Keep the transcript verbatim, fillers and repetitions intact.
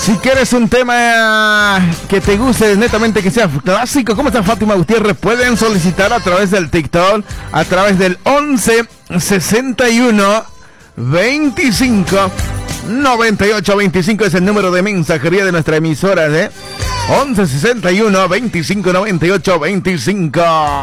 Si quieres un tema que te guste, netamente que sea clásico, ¿cómo está Fátima Gutiérrez? Pueden solicitar a través del TikTok, a través del once sesenta y uno veinticinco noventa y ocho veinticinco es el número de mensajería de nuestra emisora, ¿eh? once sesenta y uno veinticinco noventa y ocho veinticinco.